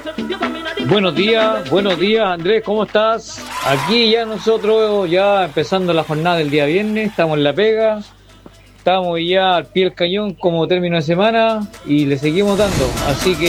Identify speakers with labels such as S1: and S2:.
S1: Buenos días Andrés, ¿cómo estás? Aquí ya nosotros, ya empezando la jornada del día viernes, estamos en la pega, estamos ya al pie del cañón como término de semana y le seguimos dando, así que